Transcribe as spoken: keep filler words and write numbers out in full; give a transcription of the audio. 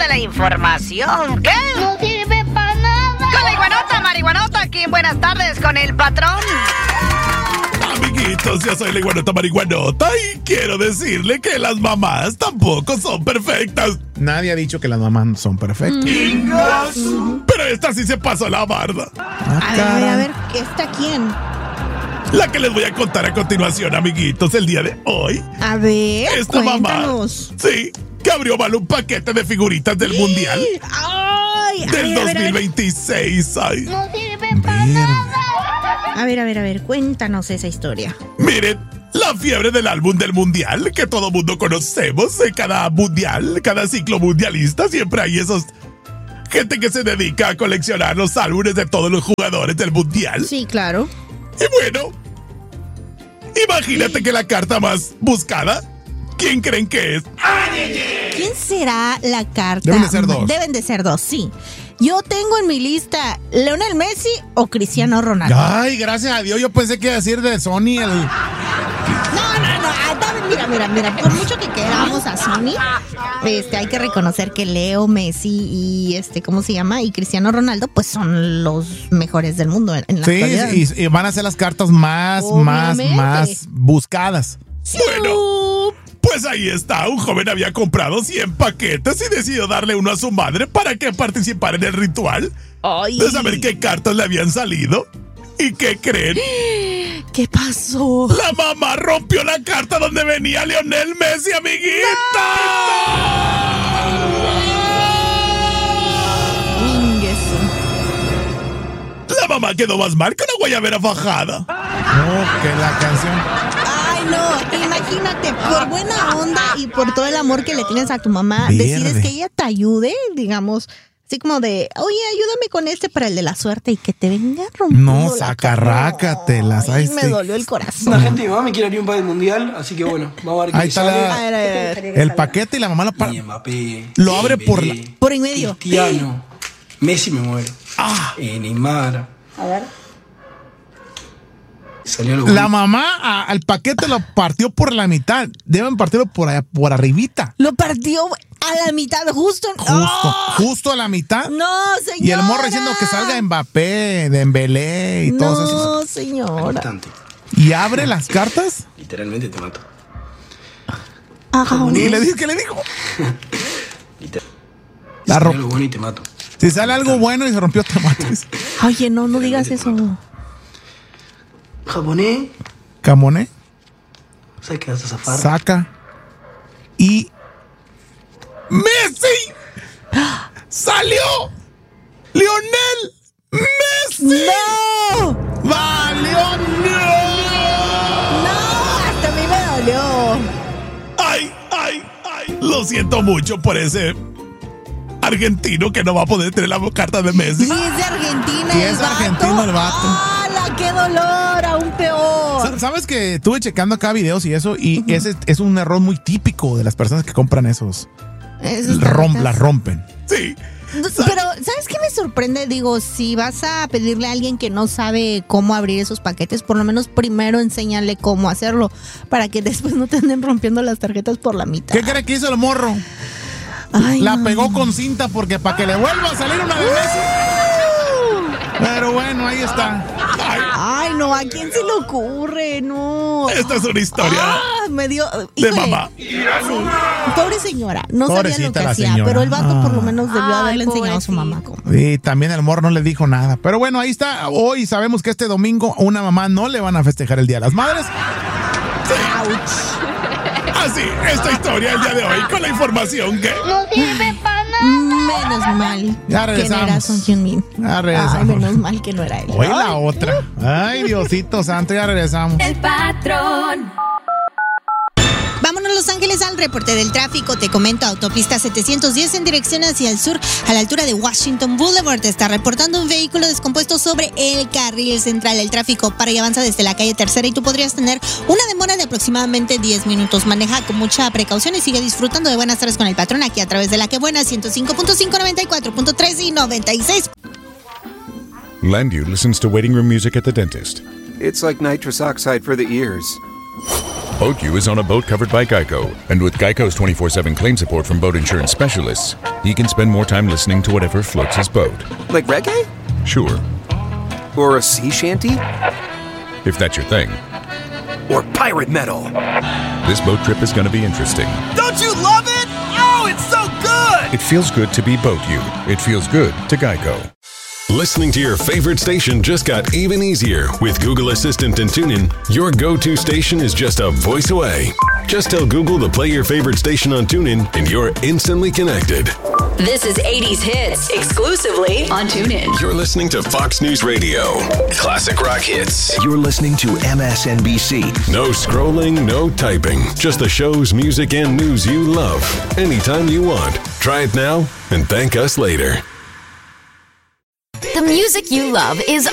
la información que no sirve para nada. Con la iguanota, marihuanota, aquí en Buenas Tardes con el patrón. Amiguitos, yo soy la iguanota marihuanota y quiero decirle que las mamás tampoco son perfectas. Nadie ha dicho que las mamás son perfectas. Mm. Pero esta sí se pasó la barda. Ah, a ver, a ver, a ver, ¿esta quién? La que les voy a contar a continuación, amiguitos, el día de hoy. A ver, esta cuéntanos. mamá, sí, que abrió mal un paquete de figuritas del mundial. Ay, del ver, dos mil veintiséis. Ay. No sirve para nada. A ver, a ver, a ver, cuéntanos esa historia. Miren, la fiebre del álbum del mundial, que todo mundo conocemos, en cada mundial, cada ciclo mundialista, siempre hay esos gente que se dedica a coleccionar los álbumes de todos los jugadores del mundial. Sí, claro. Y bueno, imagínate que la carta más buscada, ¿quién creen que es? ¿Quién será la carta? Deben de ser dos. Deben de ser dos, sí. Yo tengo en mi lista Lionel Messi o Cristiano Ronaldo. Ay, gracias a Dios, yo pensé que iba a decir de Sony el... No, no, no. Ah, David, mira, mira, mira. Por mucho que queramos a Sony, este, hay que reconocer que Leo Messi y este, ¿cómo se llama? Y Cristiano Ronaldo, pues son los mejores del mundo en, en la Sí, actualidad. y, y van a ser las cartas más, Obviamente. más, más buscadas. Bueno, pues ahí está. Un joven había comprado cien paquetes y decidió darle uno a su madre para que participara en el ritual Ay. de saber qué cartas le habían salido. ¿Y qué creen? ¿Qué pasó? La mamá rompió la carta donde venía Lionel Messi, amiguita. La mamá quedó más mal que una guayabera fajada. No, que la canción... Ay, no, imagínate, por buena onda y por todo el amor que le tienes a tu mamá, Verde. decides que ella te ayude, digamos, así como de, oye, ayúdame con este para el de la suerte y que te venga rompiendo No, la sacarrácatelas. Ay, Ay, me sí. dolió el corazón. La gente de mi mamá me quiere abrir un país mundial, así que bueno, vamos a ver qué Ahí está sale. la- A ver, a ver, a ver. El paquete y la mamá lo, pa- Y Mbappé, lo abre por la... Dembélé, Por en medio. Cristiano, Messi me muere. Ah, Eh, Neymar. A ver. Salió algo La mamá a- al paquete lo partió por la mitad. Deben partirlo por allá, por arribita. Lo partió a la mitad, justo. en- Justo, ¡Oh! justo a la mitad. No, señora. Y el morro diciendo que salga Mbappé, Dembélé y todos esos. No, señora. instante. Y abre las cartas Literalmente te mato. Ah, y le dice, ¿qué le dijo? Liter- La Salió ro- algo bueno y te mato. Si sale algo bueno y se rompió tomates. Oye, no, no digas eso. Japonés, Camoné ¿sabes qué vas a zafar? saca y ¡Messi! ¡Salió! ¡Lionel Messi! ¡No! ¡Valió! ¡No! ¡No! Hasta a mí me dolió. ay, ay, ay. Lo siento mucho por ese argentino que no va a poder tener la carta de Messi. Sí, es de Argentina. Sí, el es vato. argentino el vato. ¡Hala, qué dolor! Aún peor. Sa- ¿Sabes que estuve checando acá videos y eso? Y ese es un error muy típico de las personas que compran esos. Esos Rom- tarjetas. las rompen. Sí. Pero, ¿sabes qué me sorprende? Digo, si vas a pedirle a alguien que no sabe cómo abrir esos paquetes, por lo menos primero enséñale cómo hacerlo, para que después no te anden rompiendo las tarjetas por la mitad. ¿Qué cree que hizo el morro? Ay, La no. pegó con cinta porque para que le vuelva a salir una de Messi. Pero bueno, ahí está. Ay, Ay, no, ¿a quién se le ocurre? No. esta es una historia Ah, me dio. de híjole. mamá. Sí. Pobre señora, no sabía lo Pobrecita que la hacía, señora. pero el vato por lo Ah. menos debió Ay, haberle enseñado a su mamá pobrecito. cómo. Y también el morro no le dijo nada. Pero bueno, ahí está. Hoy sabemos que este domingo a una mamá no le van a festejar el Día de las Madres. Así, esta historia el día de hoy con la información que... No sirve para nada. Menos mal Ya que no regresamos. era Son Heung-min. Ya regresamos. Ay, menos mal que no era él. Hoy la otra. Ay, Diosito santo, ya regresamos. El patrón. Vámonos, Los Ángeles, al reporte del tráfico. Te comento, autopista setecientos diez en dirección hacia el sur, a la altura de Washington Boulevard. Está reportando un vehículo descompuesto sobre el carril central. El tráfico para y avanza desde la calle Tercera y tú podrías tener una demora de aproximadamente diez minutos. Maneja con mucha precaución y sigue disfrutando de Buenas Tardes con el Patrón aquí a través de La Que Buena, ciento cinco punto cinco, noventa y cuatro punto tres y noventa y seis. Landu listens to waiting room music at the dentist. It's like nitrous oxide for the ears. Boat U is on a boat covered by Geico. And with Geico's twenty-four seven claim support from boat insurance specialists, he can spend more time listening to whatever floats his boat. Like reggae? Sure. Or a sea shanty? If that's your thing. Or pirate metal? This boat trip is going to be interesting. Don't you love it? Oh, it's so good! It feels good to be Boat U. It feels good to Geico. Listening to your favorite station just got even easier with Google Assistant and TuneIn. Your go-to station is just a voice away. Just tell Google to play your favorite station on TuneIn and you're instantly connected. This is eighties Hits, exclusively on TuneIn. You're listening to Fox News Radio. Classic rock hits. You're listening to M S N B C. No scrolling, no typing. Just the shows, music, and news you love. Anytime you want. Try it now and thank us later. The music you love is